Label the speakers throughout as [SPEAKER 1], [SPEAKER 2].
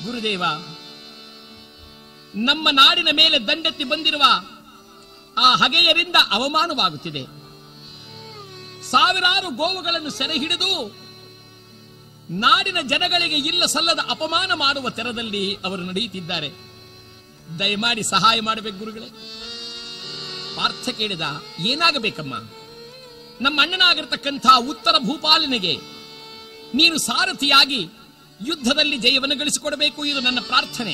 [SPEAKER 1] ಗುರುದೇವ, ನಮ್ಮ ನಾಡಿನ ಮೇಲೆ ದಂಡೆತ್ತಿ ಬಂದಿರುವ ಆ ಹಗೆಯರಿಂದ ಅವಮಾನವಾಗುತ್ತಿದೆ. ಸಾವಿರಾರು ಗೋವುಗಳನ್ನು ಸೆರೆ ಹಿಡಿದು ನಾಡಿನ ಜನಗಳಿಗೆ ಇಲ್ಲ ಸಲ್ಲದ ಅಪಮಾನ ಮಾಡುವ ತೆರದಲ್ಲಿ ಅವರು ನಡೆಯುತ್ತಿದ್ದಾರೆ. ದಯಮಾಡಿ ಸಹಾಯ ಮಾಡಬೇಕು ಗುರುಗಳೇ. ಪಾರ್ಥ ಕೇಳಿದ, ಏನಾಗಬೇಕಮ್ಮ? ನಮ್ಮ ಅಣ್ಣನಾಗಿರ್ತಕ್ಕಂಥ ಉತ್ತರ ಭೂಪಾಲನಿಗೆ ನೀನು ಸಾರಥಿಯಾಗಿ ಯುದ್ಧದಲ್ಲಿ ಜಯವನ್ನು ಗಳಿಸಿಕೊಡಬೇಕು, ಇದು ನನ್ನ ಪ್ರಾರ್ಥನೆ.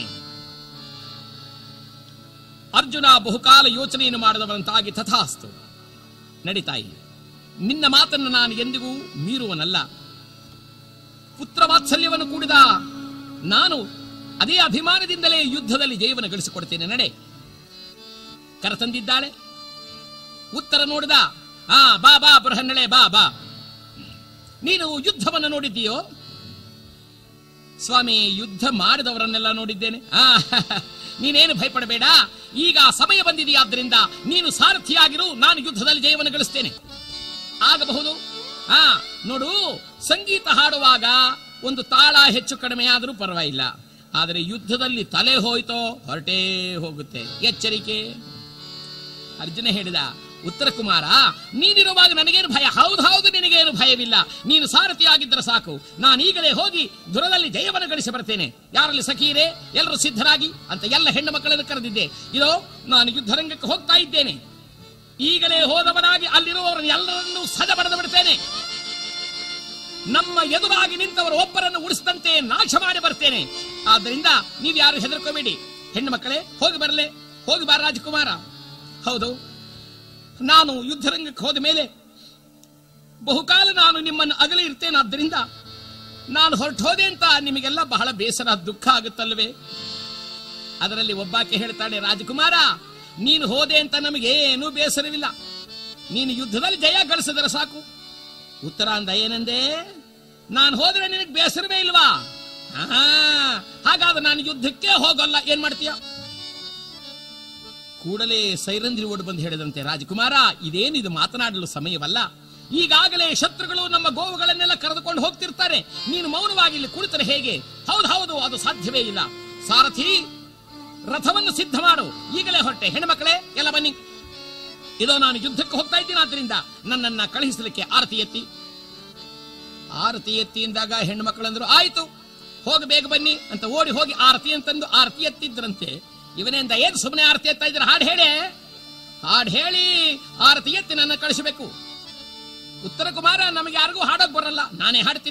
[SPEAKER 1] ಅರ್ಜುನ ಬಹುಕಾಲ ಯೋಚನೆಯನ್ನು ಮಾಡಿದವರಂತಾಗಿ ತಥಾಸ್ತು, ನಡಿತಾಯಿ, ನಿನ್ನ ಮಾತನ್ನು ನಾನು ಎಂದಿಗೂ ಮೀರುವನಲ್ಲ. ಪುತ್ರ ವಾತ್ಸಲ್ಯವನ್ನು ಕೂಡಿದ ನಾನು ಅದೇ ಅಭಿಮಾನದಿಂದಲೇ ಯುದ್ಧದಲ್ಲಿ ಜಯವನ್ನು ಗಳಿಸಿಕೊಡ್ತೇನೆ, ನಡೆ. ಕರೆತಂದಿದ್ದಾಳೆ. ಉತ್ತರ ನೋಡಿದ, ಬಾ ಬಾ ಬೃಹನ್ನಳೆ, ಬಾ ಬಾ. ನೀನು ಯುದ್ಧವನ್ನು ನೋಡಿದ್ದೀಯೋ? ಸ್ವಾಮಿ, ಯುದ್ಧ ಮಾಡಿದವರನ್ನೆಲ್ಲ ನೋಡಿದ್ದೇನೆ. ನೀನೇನು ಭಯಪಡಬೇಡ, ಈಗ ಸಮಯ ಬಂದಿದೆಯಾದ್ದರಿಂದ ನೀನು ಸಾರಥಿಯಾಗಿರು, ನಾನು ಯುದ್ಧದಲ್ಲಿ ಜಯವನ್ನು ಗಳಿಸ್ತೇನೆ. ಆಗಬಹುದು. ನೋಡು, ಸಂಗೀತ ಹಾಡುವಾಗ ಒಂದು ತಾಳ ಹೆಚ್ಚು ಕಡಿಮೆ ಆದರೂ ಪರವಾಗಿಲ್ಲ, ಆದರೆ ಯುದ್ಧದಲ್ಲಿ ತಲೆ ಹೋಯ್ತೋ ಹೊರಟೇ ಹೋಗುತ್ತೆ, ಎಚ್ಚರಿಕೆ. ಅರ್ಜುನ ಹೇಳಿದ, ಉತ್ತರ ಕುಮಾರ, ನೀನಿರುವಾಗ ನನಗೇನು ಭಯ? ಹೌದು, ನಿನಗೇನು ಭಯವಿಲ್ಲ. ನೀನು ಸಾರಥಿಯಾಗಿದ್ದರೆ ಸಾಕು, ನಾನೀಗಲೇ ಹೋಗಿ ದುರದಲ್ಲಿ ಜಯವನ್ನು ಗಳಿಸಿ ಬರ್ತೇನೆ. ಯಾರಲ್ಲಿ ಸಖೀರೆ, ಎಲ್ಲರೂ ಸಿದ್ಧರಾಗಿ ಅಂತ ಎಲ್ಲ ಹೆಣ್ಣು ಮಕ್ಕಳನ್ನು ಕರೆದಿದ್ದೆ. ಇದೋ ನಾನು ಯುದ್ಧರಂಗಕ್ಕೆ ಹೋಗ್ತಾ ಇದ್ದೇನೆ. ಈಗಲೇ ಹೋದವನಾಗಿ ಅಲ್ಲಿರುವವರನ್ನು ಎಲ್ಲರನ್ನೂ ಸದ ಬಡದು ಬಿಡ್ತೇನೆ. ನಮ್ಮ ಎದುರಾಗಿ ನಿಂತವರು ಒಬ್ಬರನ್ನು ಉಳಿಸಿದಂತೆ ನಾಶ ಮಾಡಿ ಬರ್ತೇನೆ. ಆದ್ದರಿಂದ ನೀವ್ಯಾರು ಹೆದರ್ಕೋಬೇಡಿ. ಹೆಣ್ಣು ಮಕ್ಕಳೇ, ಹೋಗಿ ಬರಲೇ, ಹೋಗಿ ಬಾರ ರಾಜಕುಮಾರ. ಹೌದು, ನಾನು ಯುದ್ಧರಂಗಕ್ಕೆ ಹೋದ ಮೇಲೆ ಬಹುಕಾಲ ನಾನು ನಿಮ್ಮನ್ನು ಅಗಲಿ ಇರ್ತೇನಾದ್ದರಿಂದ ನಾನು ಹೊರಟು ಹೋದೆ ಅಂತ ನಿಮಗೆಲ್ಲ ಬಹಳ ಬೇಸರ, ದುಃಖ ಆಗುತ್ತಲ್ವೇ? ಅದರಲ್ಲಿ ಒಬ್ಬಾಕೆ ಹೇಳ್ತಾಳೆ, ರಾಜಕುಮಾರ, ನೀನು ಹೋದೆ ಅಂತ ನಮಗೇನೂ ಬೇಸರವಿಲ್ಲ, ನೀನು ಯುದ್ಧದಲ್ಲಿ ಜಯ ಗಳಿಸಿದರೆ ಸಾಕು. ಉತ್ತರ ಅಂದ, ಏನಂದೆ? ನಾನು ಹೋದ್ರೆ ನಿನಗೆ ಬೇಸರವೇ ಇಲ್ವಾ? ಹಾಗಾದ್ರೆ ನಾನು ಯುದ್ಧಕ್ಕೆ ಹೋಗಲ್ಲ, ಏನ್ ಮಾಡ್ತೀಯ? ಕೂಡಲೇ ಸೈರಂಧ್ರಿ ಓಡಿ ಬಂದು ಹೇಳಿದಂತೆ, ರಾಜಕುಮಾರ, ಇದೇನಿದು ಮಾತನಾಡಲು ಸಮಯವಲ್ಲ. ಈಗಾಗಲೇ ಶತ್ರುಗಳು ನಮ್ಮ ಗೋವುಗಳನ್ನೆಲ್ಲ ಕರೆದುಕೊಂಡು ಹೋಗ್ತಿರ್ತಾರೆ. ನೀನು ಮೌನವಾಗಿ ಇಲ್ಲಿ ಕುಳಿತರೆ ಹೇಗೆ? ಹೌದು, ಅದು ಸಾಧ್ಯವೇ ಇಲ್ಲ. ಸಾರಥಿ, ರಥವನ್ನು ಸಿದ್ಧ ಮಾಡು, ಈಗಲೇ ಹೊರಟೆ. ಹೆಣ್ಮಕ್ಳೇ ಎಲ್ಲ ಬನ್ನಿ, ಇದೋ ನಾನು ಯುದ್ಧಕ್ಕೆ ಹೋಗ್ತಾ ಇದ್ದೀನಿ, ಆದ್ರಿಂದ ನನ್ನನ್ನ ಕಳುಹಿಸಲಿಕ್ಕೆ ಆರತಿ ಎತ್ತಿ. ಆರತಿ ಎತ್ತಿ ಎಂದಾಗ ಹೆಣ್ಣು ಮಕ್ಕಳಂದ್ರು, ಆಯ್ತು, ಹೋಗಿ ಬೇಗ ಬನ್ನಿ ಅಂತ ಓಡಿ ಹೋಗಿ ಆರತಿ ಅಂತಂದು ಆರತಿ ಎತ್ತಿದ್ರಂತೆ. ಇವನಿಂದ ಏನು ಸುಮ್ಮನೆ ಆರತಿ ಎತ್ತಾ ಇದ್ರೆ, ಹಾಡು ಹೇಳಿ ಆರತಿ ಎತ್ತಿ ನನ್ನ ಕಳಿಸಬೇಕು. ಉತ್ತರ ಕುಮಾರ, ನಮಗೆ ಯಾರಿಗೂ ಹಾಡೋಕ್ ಬರಲ್ಲ, ನಾನೇ ಹಾಡ್ತೀನಿ.